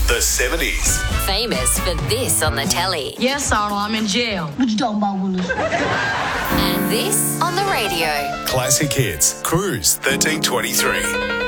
The 70s. Famous for this on the telly. Yes, Arnold, I'm in jail. What you talking about, Willis? And this on the radio. Classic Hits. Cruise 1323.